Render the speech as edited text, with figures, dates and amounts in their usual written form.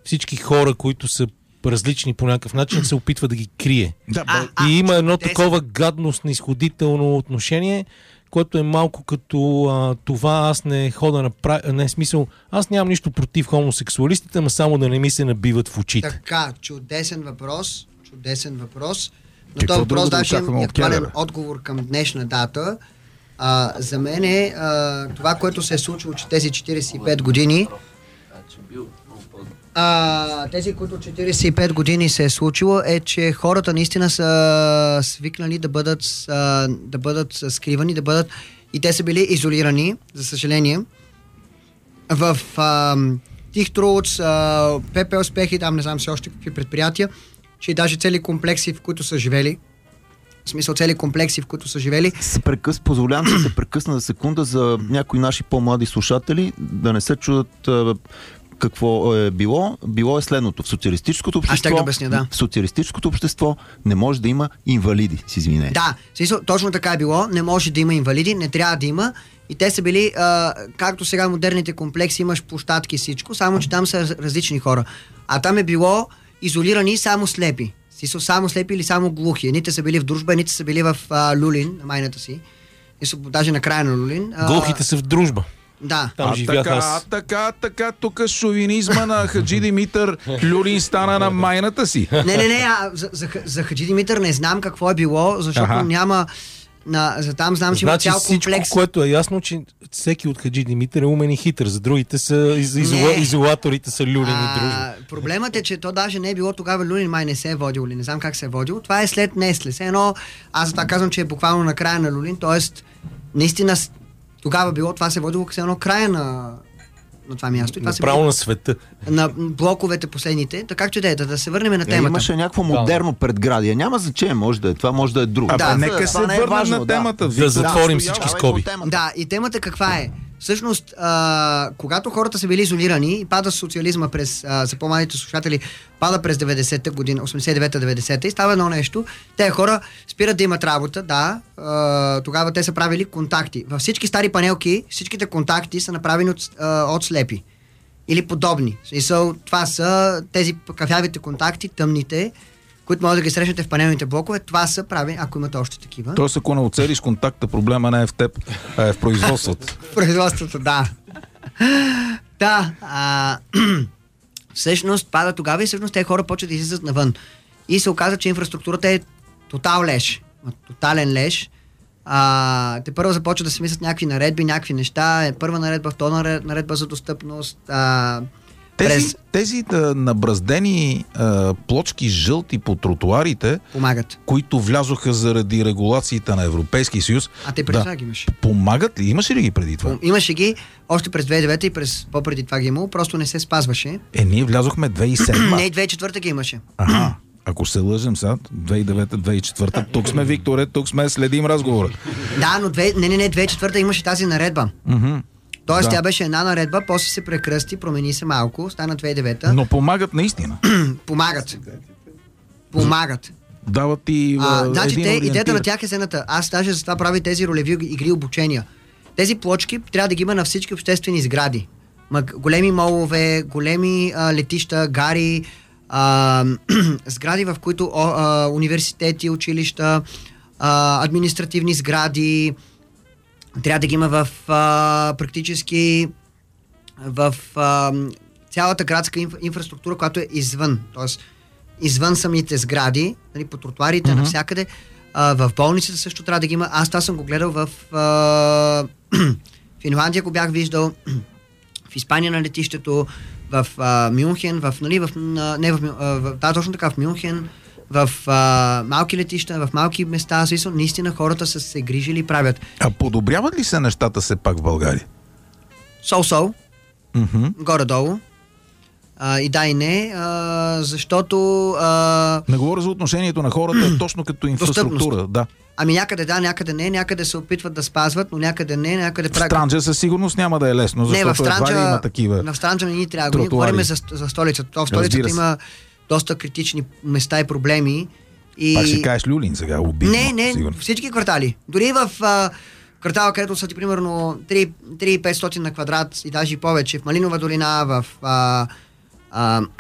всички хора, които са различни по някакъв начин, се опитва да ги крие. И има едно такова гадно, снисходително отношение, което е малко като това аз не хода не смисъл, аз нямам нищо против хомосексуалистите, ама само да не ми се набиват в очите. Така, чудесен въпрос. Но този въпрос даже има актуален отговор към днешна дата. За мен е това, което се е случило тези 45 години. Тези, които 45 години се е случило, е, че хората наистина са свикнали да бъдат скривани, и те са били изолирани, за съжаление. В Тихтруц, ПП Успехи, там не знам все още какви предприятия, че и даже цели комплекси, в които са живели. В смисъл цели комплекси, в които са живели. Позволявам се да прекъсна за секунда за някои наши по-млади слушатели, да не се чудат какво е било. Било е следното. В социалистическото общество, в социалистическото общество не може да има инвалиди, с извинение. Да, точно така е било. Не може да има инвалиди, не трябва да има. И те са били, както сега модерните комплекси, имаш площадки и всичко, само че там са различни хора. А там е било изолирани само слепи. Само слепи или само глухи. Едните са били в Дружба, едните са били в Люлин, на майната си. И са даже на края на Люлин. Глухите са в Дружба. Да. Така, тук шовинизма на Хаджи Димитър Люлин стана на майната си. Не, за Хаджи Димитър не знам какво е било, защото няма... За там знам, че има цял комплекс. Всичко, което е ясно, че всеки от Хаджи Димитър е умен и хитър. За другите са изолаторите са Люлин и Дружба. Проблемът е, че то даже не е било тогава Люлин, май не се е водил, или не знам как се е водил. Това е след Нестле. Аз за това казвам, че е буквално на края на Люлин, т.е. наистина тогава било, това се е водило като едно края на това място. И това право на света. На блоковете последните. Така че да се върнем на темата. Имаше някакво модерно предградие. Няма значение, може да е това, може да е друго. Нека се върнем на темата. Да затворим всички скоби. Да, и темата каква е? Всъщност, когато хората са били изолирани и пада социализма за по-малите слушатели, пада през 90-та година, 89-та-90-та и става едно нещо, те хора спират да имат работа, тогава те са правили контакти. Във всички стари панелки, всичките контакти са направени от слепи или подобни. Това са тези кафявите контакти, тъмните, които може да ги срещнете в панелните блокове, това са прави, ако имате още такива. Тоест, ако не оцелиш контакта, проблема не е в теб, а е в производството. В производството, да. Всъщност пада тогава и всъщност тези хора почват да излизат навън. И се оказа, че инфраструктурата е тотален леж. Те първо започват да се мислят някакви наредби, някакви неща. Първа наредба, втора наредба за достъпност. Тези набраздени плочки жълти по тротуарите, помагат, които влязоха заради регулациите на Европейския съюз. Те преди това ги имаше. Помагат ли? Имаше ли ги преди това? Имаше ги още през 2009 и по-преди това ги имало, просто не се спазваше. Ние влязохме 2007. Не, 2004 ги имаше. Ако се лъжем сега, 2009-2004, тук сме, Викторе, тук сме, следим разговора. Да, но 2004 имаше тази наредба. Тоест, тя беше една наредба, после се прекръсти, промени се малко, стана 2009-та. Но помагат наистина. Помагат. Дават ти значи идеята на тях е следната. Аз даже за това прави тези ролеви игри обучения. Тези плочки трябва да ги има на всички обществени сгради. Големи молове, големи летища, гари, сгради, в които университети, училища, административни сгради, трябва да ги има в практически в цялата градска инфраструктура, която е извън, т.е. извън самите сгради, нали, по тротуарите, навсякъде. В болниците също трябва да ги има. Аз това съм го гледал в Финландия, го бях виждал, в Испания на летището, в Мюнхен, точно така, в Мюнхен, в малки летища, в малки места, наистина хората са се грижили и правят. А подобряват ли се нещата все пак в България? Сол-сол. Горе-долу. И да, и не, защото... Не говоря за отношението на хората, точно като инфраструктура. Да. Някъде да, някъде не, някъде се опитват да спазват, но някъде не, някъде правят. В Странджа със сигурност няма да е лесно, защото едва ли има такива. В Странджа не ни трябва. Ние говорим за столицата. В столицата има доста критични места и проблеми. Пак ще кажеш Люлин сега, обидно. Не, всички квартали. Дори в квартала, където са ти примерно 3500 на квадрат и даже и повече, в Малинова долина, в